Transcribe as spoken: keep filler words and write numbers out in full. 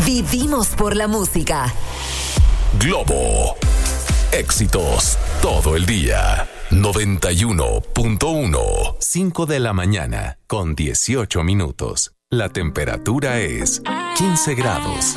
Vivimos por la música. Globo. Éxitos todo el día. noventa y uno punto uno. cinco de la mañana con dieciocho minutos. La temperatura es quince grados.